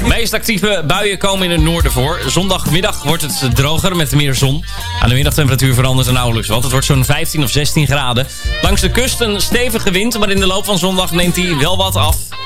meest actieve buien komen in het noorden voor. Zondagmiddag wordt het droger met meer zon. Aan de middagtemperatuur verandert er nauwelijks wat. Het wordt zo'n 15 of 16 graden. Langs de kust een stevige wind, maar in de loop van zondag neemt hij wel wat af.